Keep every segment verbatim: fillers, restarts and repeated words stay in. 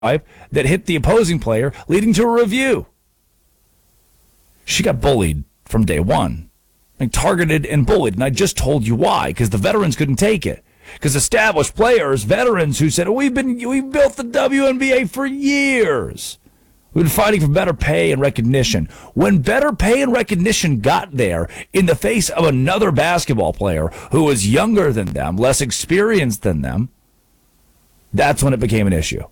that hit the opposing player, leading to a review. She got bullied from day one, like targeted and bullied, and I just told you why, because the veterans couldn't take it. Because established players, veterans who said, oh, we've been we built the W N B A for years. We've been fighting for better pay and recognition. When better pay and recognition got there in the face of another basketball player who was younger than them, less experienced than them, that's when it became an issue.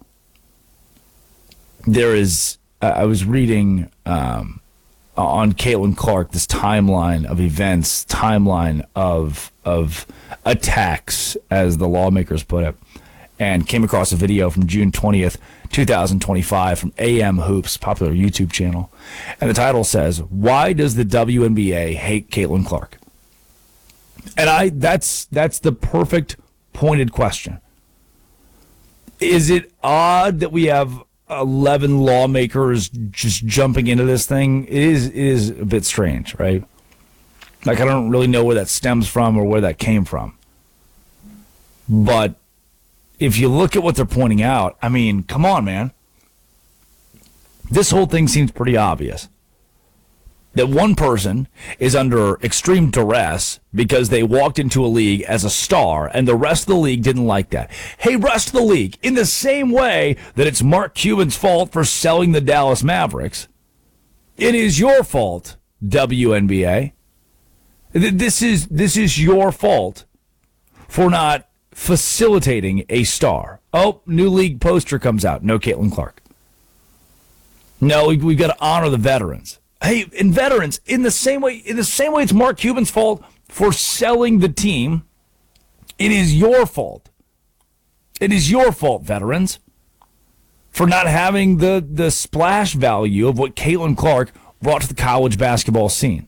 There is, uh, I was reading um, on Caitlin Clark this timeline of events, timeline of of attacks, as the lawmakers put it, and came across a video from June twentieth, twenty twenty-five from A M Hoops, popular YouTube channel. And the title says, "Why does the W N B A hate Caitlin Clark?" And I that's that's the perfect pointed question. Is it odd that we have eleven lawmakers just jumping into this thing? It is, it is a bit strange, right? Like, I don't really know where that stems from or where that came from. But if you look at what they're pointing out, I mean, come on, man. This whole thing seems pretty obvious. That one person is under extreme duress because they walked into a league as a star and the rest of the league didn't like that. Hey, rest of the league, in the same way that it's Mark Cuban's fault for selling the Dallas Mavericks, it is your fault, W N B A. This is this is your fault for not facilitating a star. Oh, new league poster comes out. No Caitlin Clark. No, we, we've got to honor the veterans. Hey, in veterans, in the same way, in the same way it's Mark Cuban's fault for selling the team, it is your fault. It is your fault, veterans, for not having the, the splash value of what Caitlin Clark brought to the college basketball scene.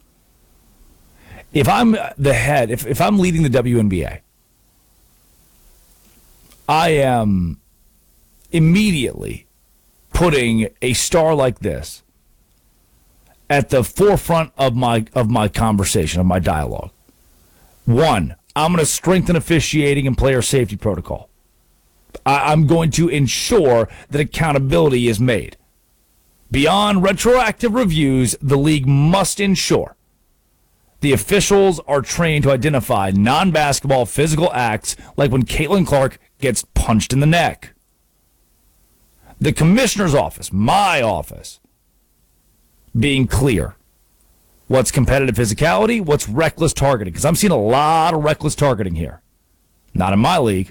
If I'm the head, if, if I'm leading the W N B A, I am immediately putting a star like this at the forefront of my of my conversation, of my dialogue. One, I'm going to strengthen officiating and player safety protocol. I, I'm going to ensure that accountability is made. Beyond retroactive reviews, the league must ensure the officials are trained to identify non-basketball physical acts like when Caitlin Clark gets punched in the neck. The commissioner's office, my office, being clear. What's competitive physicality? What's reckless targeting? Because I'm seeing a lot of reckless targeting here. Not in my league.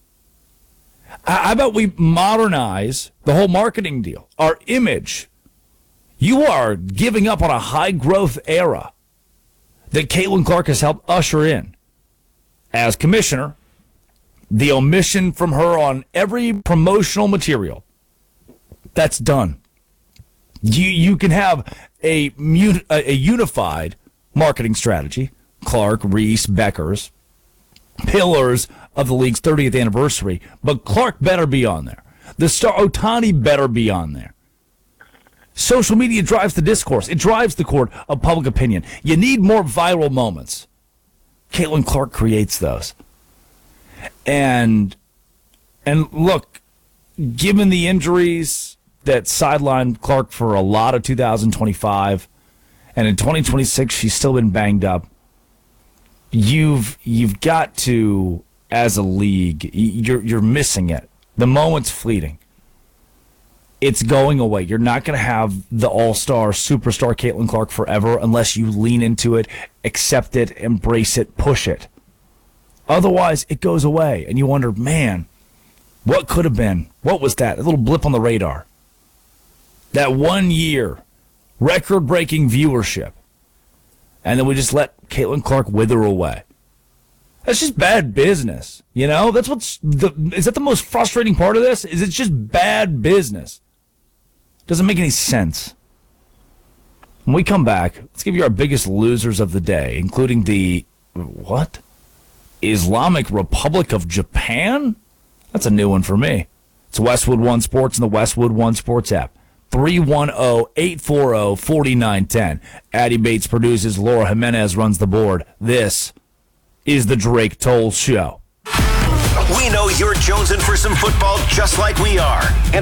How about we modernize the whole marketing deal? Our image. You are giving up on a high-growth era that Caitlin Clark has helped usher in. As commissioner, the omission from her on every promotional material, that's done. You you can have a a unified marketing strategy. Clark, Reese, Beckers, pillars of the league's thirtieth anniversary, but Clark better be on there. The star Ohtani better be on there. Social media drives the discourse. It drives the court of public opinion. You need more viral moments. Caitlin Clark creates those. And and look, given the injuries that sidelined Clark for a lot of two thousand twenty-five, and in twenty twenty-six she's still been banged up. You've you've got to, as a league, you're you're missing it. The moment's fleeting. It's going away. You're not going to have the all-star, superstar Caitlin Clark forever unless you lean into it, accept it, embrace it, push it. Otherwise, it goes away, and you wonder, man, what could have been? What was that? A little blip on the radar. That one year, record-breaking viewership, and then we just let Caitlin Clark wither away. That's just bad business, you know? That's what's the is that the most frustrating part of this? Is it's just bad business. Doesn't make any sense. When we come back, let's give you our biggest losers of the day, including the what? Islamic Republic of Japan? That's a new one for me. It's Westwood One Sports and the Westwood One Sports app. three one zero, eight four zero, four nine one zero. Addie Bates produces. Laura Jimenez runs the board. This is the Drake Toll Show. We We know you're jonesing for some football just like we are. And